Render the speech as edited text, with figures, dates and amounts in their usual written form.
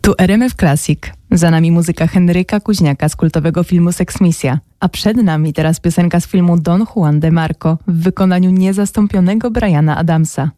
Tu RMF Classic. Za nami muzyka Henryka Kuźniaka z kultowego filmu Seksmisja. A przed nami teraz piosenka z filmu Don Juan de Marco w wykonaniu niezastąpionego Briana Adamsa.